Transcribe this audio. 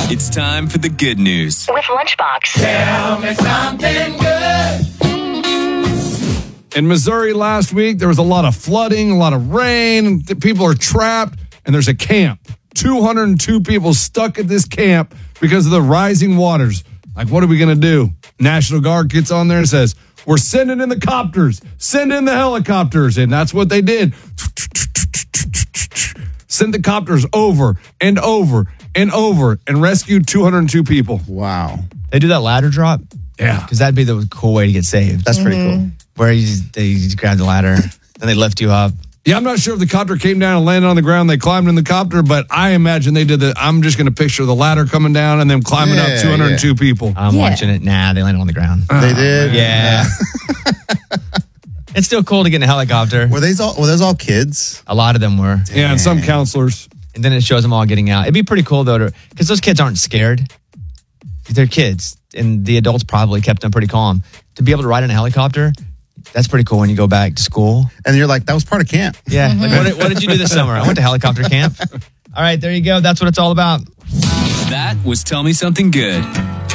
It's time for the good news. With Lunchbox. Tell me something good. In Missouri last week, there was a lot of flooding, a lot of rain. People are trapped, and there's a camp. 202 people stuck at this camp because of the rising waters. Like, what are we going to do? National Guard gets on there and says, we're sending in the copters. Send in the helicopters. And that's what they did. Sent the copters over and over and over and rescued 202 people. Wow. They do that ladder drop? Yeah. Because that'd be the cool way to get saved. That's pretty cool. Where they just grab the ladder and they lift you up. Yeah, I'm not sure if the copter came down and landed on the ground. They climbed in the copter, but I imagine they did I'm just going to picture the ladder coming down and them climbing up 202 people. I'm watching it. Nah, they landed on the ground. They did? Yeah. It's still cool to get in a helicopter. Were those all kids? A lot of them were. Yeah, and some counselors. And then it shows them all getting out. It'd be pretty cool, though, because those kids aren't scared. They're kids, and the adults probably kept them pretty calm. To be able to ride in a helicopter, that's pretty cool when you go back to school. And you're like, that was part of camp. Yeah. Like, what did you do this summer? I went to helicopter camp. All right, there you go. That's what it's all about. That was Tell Me Something Good.